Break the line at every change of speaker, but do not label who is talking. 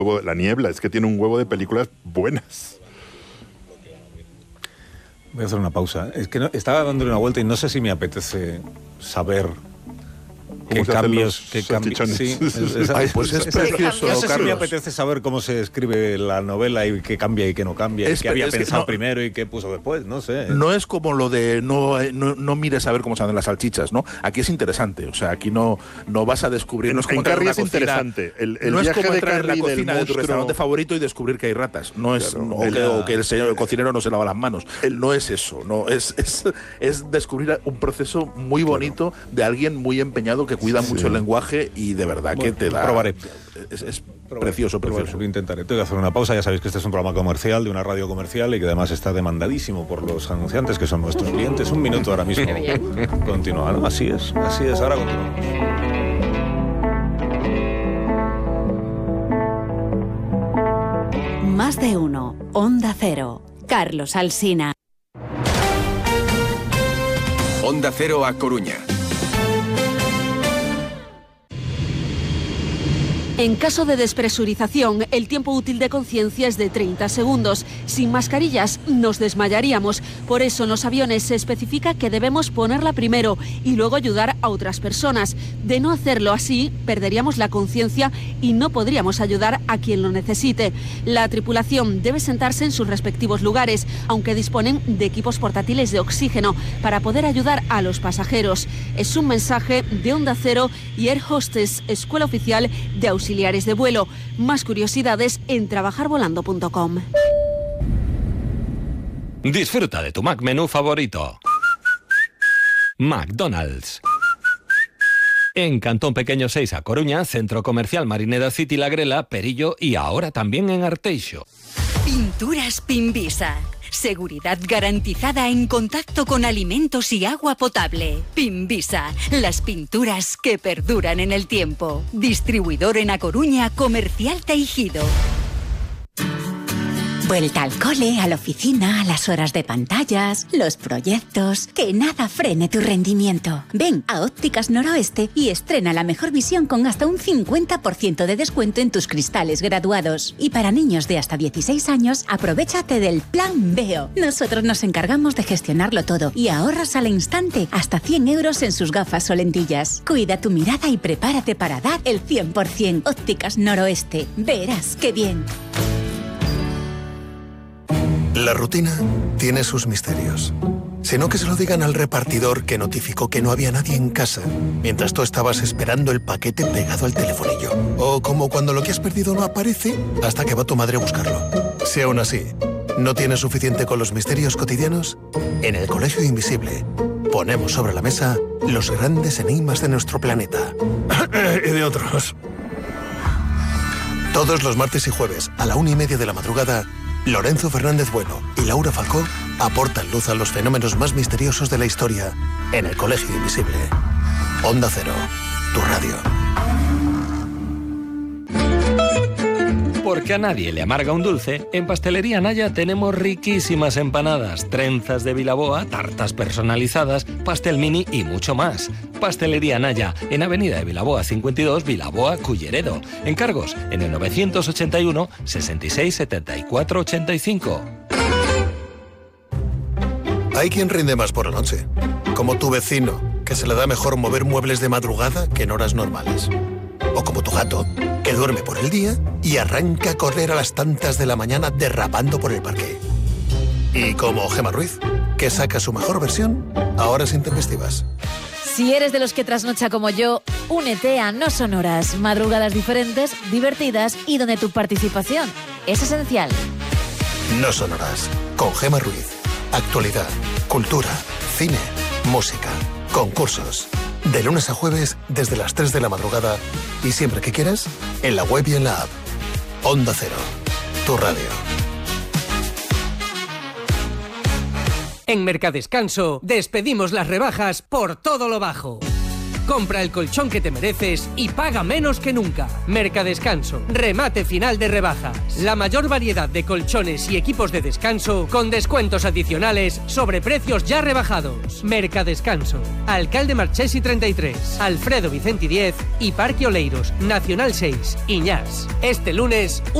La Niebla, es que tiene un huevo de películas buenas.
Voy a hacer una pausa. Es que estaba dándole una vuelta y no sé si me apetece saber qué cambios. Sí,
pues es precioso.
No sé
Carlos.
si me apetece saber cómo se escribe la novela y qué cambia y qué no cambia. Y qué había pensado primero y qué puso después. No sé.
No es como lo de no mires a ver cómo se hacen las salchichas, ¿no? Aquí es interesante. O sea, aquí no vas a descubrir. No es como
en Carrie es
cocina,
interesante. El
no es
viaje
como
de
entrar en la
Carrie del
cocina de tu
monstruo
restaurante favorito y descubrir que hay ratas. No es
Claro,
o que el cocinero no se lava las manos. No es eso. No es descubrir un proceso muy bonito de alguien muy empeñado que cuida mucho el lenguaje y de verdad que te da.
Probaré.
Es precioso.
Lo intentaré. Tengo que hacer una pausa. Ya sabéis que este es un programa comercial, de una radio comercial y que además está demandadísimo por los anunciantes que son nuestros clientes. Un minuto ahora mismo. Continúa, ¿no? Así es. Ahora continuamos.
Más de uno. Onda Cero. Carlos Alsina.
Onda Cero a Coruña.
En caso de despresurización, el tiempo útil de conciencia es de 30 segundos. Sin mascarillas nos desmayaríamos. Por eso en los aviones se especifica que debemos ponerla primero y luego ayudar a otras personas. De no hacerlo así, perderíamos la conciencia y no podríamos ayudar a quien lo necesite. La tripulación debe sentarse en sus respectivos lugares, aunque disponen de equipos portátiles de oxígeno para poder ayudar a los pasajeros. Es un mensaje de Onda Cero y Air Hostess, Escuela Oficial de Auxiliares de Vuelo. Más curiosidades en trabajarvolando.com.
Disfruta de tu Mac menú favorito. McDonald's. En Cantón Pequeño 6 a Coruña, Centro Comercial Marineda City La Grela, Perillo y ahora también en Arteixo.
Pinturas Pimbisa. Seguridad garantizada en contacto con alimentos y agua potable. Pimbisa, las pinturas que perduran en el tiempo. Distribuidor en A Coruña, Comercial Teijido. Vuelta al cole, a la oficina, a las horas de pantallas, los proyectos, que nada frene tu rendimiento. Ven a Ópticas Noroeste y estrena la mejor visión con hasta un 50% de descuento en tus cristales graduados. Y para niños de hasta 16 años, aprovéchate del Plan Veo. Nosotros nos encargamos de gestionarlo todo y ahorras al instante hasta 100 euros en sus gafas o lentillas. Cuida tu mirada y prepárate para dar el 100%. Ópticas Noroeste. Verás qué bien.
La rutina tiene sus misterios. Si no, que se lo digan al repartidor que notificó que no había nadie en casa mientras tú estabas esperando el paquete pegado al telefonillo. O como cuando lo que has perdido no aparece hasta que va tu madre a buscarlo. Si aún así no tienes suficiente con los misterios cotidianos, en el Colegio Invisible ponemos sobre la mesa los grandes enigmas de nuestro planeta. Y de otros. Todos los martes y jueves a la 1:30 de la madrugada, Lorenzo Fernández Bueno y Laura Falcó aportan luz a los fenómenos más misteriosos de la historia en el Colegio Invisible. Onda Cero, tu radio.
Porque a nadie le amarga un dulce, en Pastelería Naya tenemos riquísimas empanadas, trenzas de Vilaboa, tartas personalizadas, pastel mini y mucho más. Pastelería Naya, en Avenida de Vilaboa 52, Vilaboa, Culleredo. Encargos en el 981 66 74 85.
Hay quien rinde más por la noche, como tu vecino, que se le da mejor mover muebles de madrugada que en horas normales. O como tu gato, que duerme por el día y arranca a correr a las tantas de la mañana derrapando por el parque. Y como Gemma Ruiz, que saca su mejor versión a horas intempestivas.
Si eres de los que trasnocha como yo, únete a No Sonoras, madrugadas diferentes, divertidas y donde tu participación es esencial.
No Sonoras, con Gemma Ruiz. Actualidad, cultura, cine, música, concursos. De lunes a jueves desde las 3 de la madrugada y siempre que quieras, en la web y en la app. Onda Cero, tu radio.
En Mercadescanso despedimos las rebajas por todo lo bajo. Compra el colchón que te mereces y paga menos que nunca. Mercadescanso. Remate final de rebajas. La mayor variedad de colchones y equipos de descanso con descuentos adicionales sobre precios ya rebajados. Mercadescanso. Alcalde Marchesi 33, Alfredo Vicenti 10 y Parque Oleiros, Nacional 6, Iñás. Este lunes